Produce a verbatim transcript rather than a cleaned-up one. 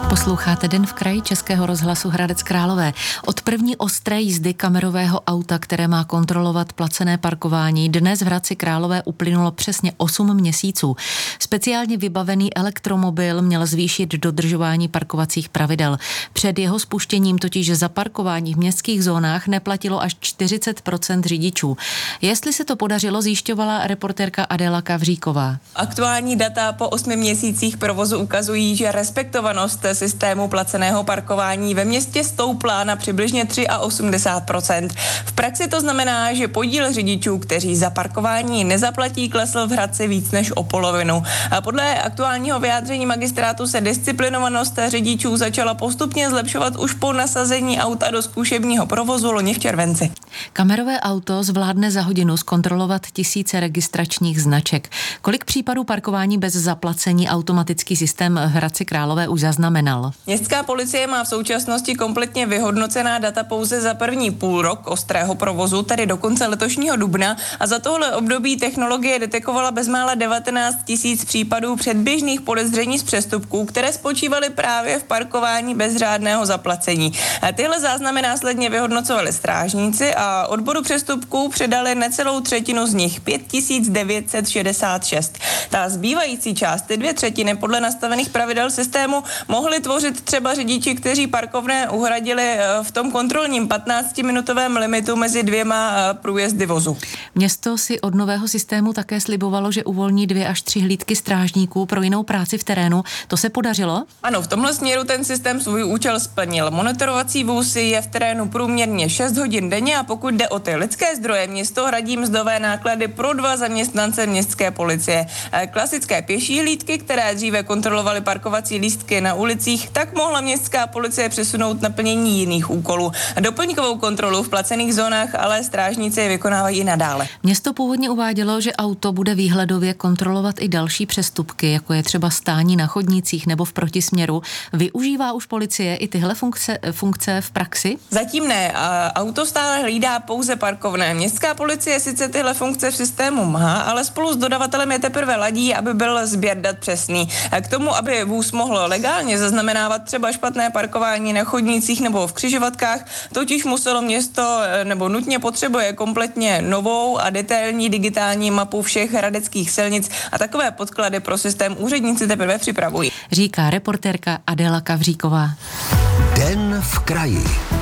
Posloucháte Den v kraji Českého rozhlasu Hradec Králové. Od první ostré jízdy kamerového auta, které má kontrolovat placené parkování, dnes v Hradci Králové uplynulo přesně osm měsíců. Speciálně vybavený elektromobil měl zvýšit dodržování parkovacích pravidel. Před jeho spuštěním totiž za parkování v městských zónách neplatilo až čtyřicet procent řidičů. Jestli se to podařilo, zjišťovala reportérka Adéla Kavříková. Aktuální data po osmi měsících provozu ukazují, že respektovanost systému placeného parkování ve městě stoupla na přibližně osmdesát tři procent. V praxi to znamená, že podíl řidičů, kteří za parkování nezaplatí, klesl v Hradci víc než o polovinu. A podle aktuálního vyjádření magistrátu se disciplinovanost řidičů začala postupně zlepšovat už po nasazení auta do zkušebního provozu loni v červenci. Kamerové auto zvládne za hodinu zkontrolovat tisíce registračních značek. Kolik případů parkování bez zaplacení automatický systém v Hradci Králové už zaznamenal? Městská policie má v současnosti kompletně vyhodnocená data pouze za první půl rok ostrého provozu, tedy do konce letošního dubna, a za tohle období technologie detekovala bezmála devatenáct tisíc případů předběžných podezření z přestupků, které spočívaly právě v parkování bez řádného zaplacení. A tyhle záznamy následně vyhodnocovali strážníci a odboru přestupků předali necelou třetinu z nich, pět tisíc devět set šedesát šest. Ta zbývající část, ty dvě třetiny podle nastavených pravidel systému, mohli tvořit třeba řidiči, kteří parkovné uhradili v tom kontrolním patnáctiminutovém limitu mezi dvěma průjezdy vozu. Město si od nového systému také slibovalo, že uvolní dvě až tři hlídky strážníků pro jinou práci v terénu. To se podařilo? Ano, v tomhle směru ten systém svůj účel splnil. Monitorovací vůz je v terénu průměrně šest hodin denně a pokud jde o ty lidské zdroje, město hradí mzdové náklady pro dva zaměstnance městské policie. Klasické pěší hlídky, které dříve kontrolovaly parkovací lístky na ulicích, tak mohla městská policie přesunout na plnění jiných úkolů. Doplňkovou kontrolu v placených zónách ale strážníci vykonávají i nadále. Město původně uvádělo, že auto bude výhledově kontrolovat i další přestupky, jako je třeba stání na chodnicích nebo v protisměru. Využívá už policie i tyhle funkce, funkce v praxi? Zatím ne. Auto stále hlídá pouze parkovné. Městská policie sice tyhle funkce v systému má, ale spolu s dodavatelem je teprve ladí, aby byl sběr dat přesný. K tomu, aby vůz mohl legálně zaznamenávat třeba špatné parkování na chodnících nebo v křižovatkách, totiž muselo město nebo nutně potřebuje kompletně novou a detailní digitální mapu všech hradeckých silnic a takové podklady pro systém úředníci teprve připravují. Říká reportérka Adéla Kavříková. Den v kraji.